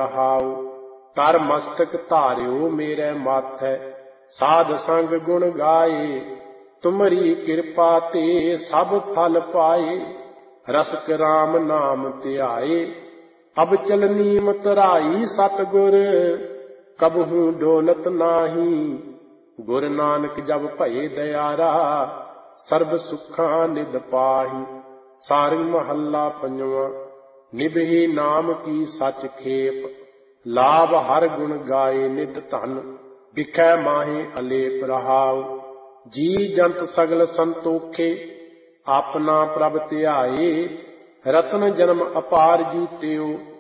रहाऊ। कर मस्तक धार्यो मेरे माथै, साध संग गुण गाए। तुमरी कृपा ते सब फल पाए, रसक राम नाम ध्याए। अब चलनी मतराई सतगुर, कबहू डोलत नाही। गुर नानक जब भये दयारा, सर्ब सुखां निध पाही। सारंग महला पंजवां। निभहि नाम की सच खेप, लाभ हर गुण गाए निध धन। बिखै माहे अलेप रहाऊ। जी जंत सगल संतोखे, अपना प्रभ ध्याए। रतन जन्म अपार जीत्यो,